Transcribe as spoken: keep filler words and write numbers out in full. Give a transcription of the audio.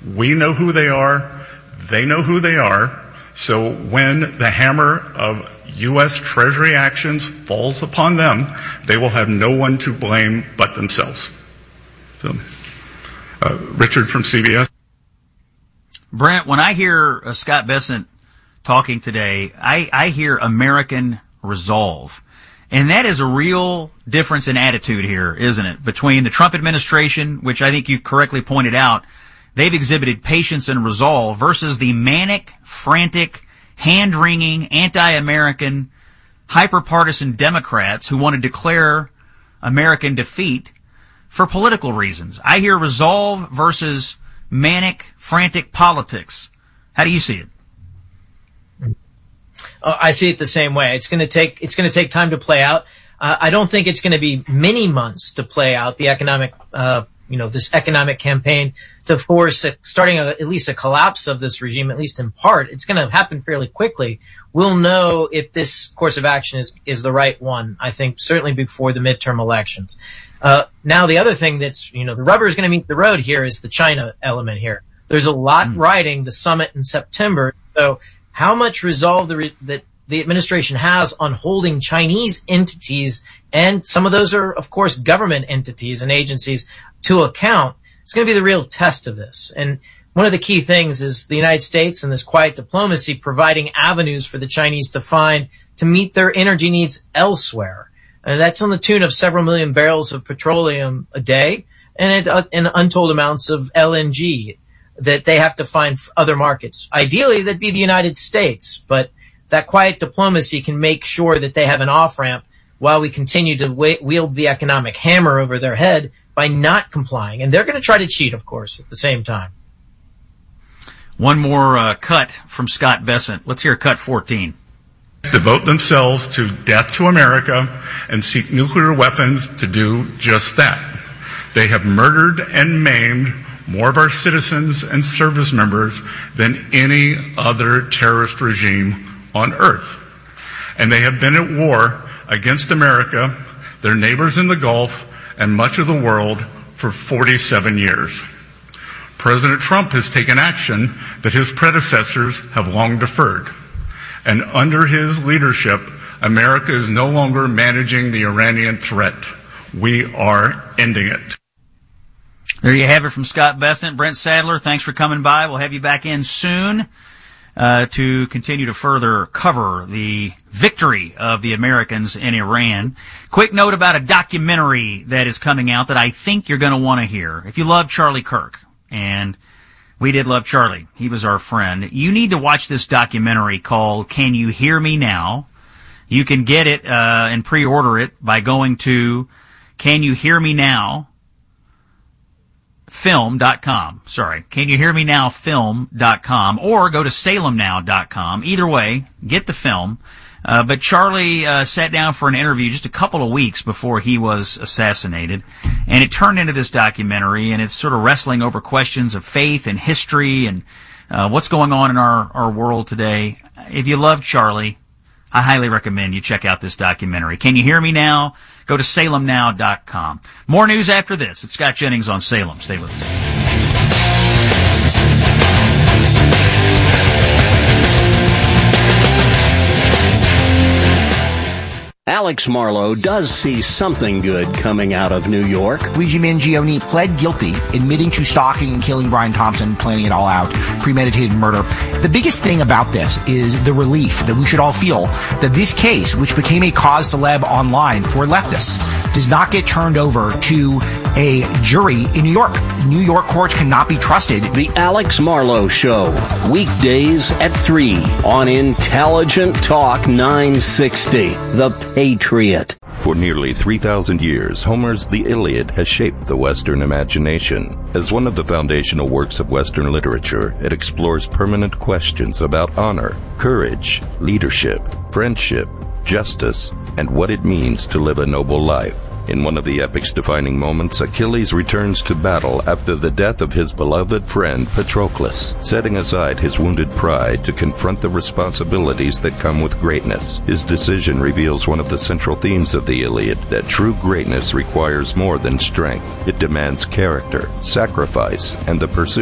We know who they are. They know who they are. So when the hammer of U S Treasury actions falls upon them, they will have no one to blame but themselves. So, uh, Richard from C B S. Brent, when I hear uh, Scott Bessent talking today, I, I hear American resolve. And that is a real difference in attitude here, isn't it? Between the Trump administration, which I think you correctly pointed out, they've exhibited patience and resolve, versus the manic, frantic, hand-wringing, anti-American, hyper-partisan Democrats who want to declare American defeat for political reasons. I hear resolve versus manic, frantic politics. How do you see it? Uh, I see it the same way. It's going to take it's going to take time to play out. Uh, I don't think it's going to be many months to play out the economic, uh, you know, this economic campaign to force a, starting a, at least a collapse of this regime, at least in part. It's going to happen fairly quickly. We'll know if this course of action is is the right one. I think certainly before the midterm elections. Uh, now the other thing that's, you know, the rubber is going to meet the road here is the China element here. There's a lot mm. riding the summit in September. So how much resolve the re- that the administration has on holding Chinese entities, and some of those are, of course, government entities and agencies, to account, it's going to be the real test of this. And one of the key things is the United States and this quiet diplomacy providing avenues for the Chinese to find to meet their energy needs elsewhere. And that's on the tune of several million barrels of petroleum a day, and, uh, and untold amounts of L N G that they have to find other markets. Ideally, that'd be the United States, but that quiet diplomacy can make sure that they have an off-ramp while we continue to wield the economic hammer over their head by not complying. And they're going to try to cheat, of course, at the same time. One more uh, cut from Scott Bessent. Let's hear cut fourteen. Devote themselves to death to America and seek nuclear weapons to do just that. They have murdered and maimed more of our citizens and service members than any other terrorist regime on earth. And they have been at war against America, their neighbors in the Gulf, and much of the world for forty-seven years. President Trump has taken action that his predecessors have long deferred. And under his leadership, America is no longer managing the Iranian threat. We are ending it. There you have it from Scott Bessent. Brent Sadler, thanks for coming by. We'll have you back in soon uh, to continue to further cover the victory of the Americans in Iran. Quick note about a documentary that is coming out that I think you're going to want to hear. If you love Charlie Kirk, and we did love Charlie, he was our friend, you need to watch this documentary called Can You Hear Me Now? You can get it uh, and pre-order it by going to Can You Hear Me Now? film dot com. Sorry. Can you hear me now? film dot com, or go to salem now dot com. Either way, get the film. Uh, but Charlie uh, sat down for an interview just a couple of weeks before he was assassinated, and it turned into this documentary, and it's sort of wrestling over questions of faith and history and uh, what's going on in our, our world today. If you love Charlie, I highly recommend you check out this documentary. Can you hear me now? Go to salem now dot com. More news after this. It's Scott Jennings on Salem. Stay with us. Alex Marlowe does see something good coming out of New York. Luigi Mangione pled guilty, admitting to stalking and killing Brian Thompson, planning it all out, premeditated murder. The biggest thing about this is the relief that we should all feel that this case, which became a cause celeb online for leftists, does not get turned over to a jury in New York. New York courts cannot be trusted. The Alex Marlowe Show, weekdays at three on Intelligent Talk nine sixty, The Patriot. For nearly three thousand years, Homer's The Iliad has shaped the Western imagination. As one of the foundational works of Western literature, it explores permanent questions about honor, courage, leadership, friendship, justice, and what it means to live a noble life. In one of the epic's defining moments, Achilles returns to battle after the death of his beloved friend Patroclus, setting aside his wounded pride to confront the responsibilities that come with greatness. His decision reveals one of the central themes of the Iliad, that true greatness requires more than strength. It demands character, sacrifice, and the pursuit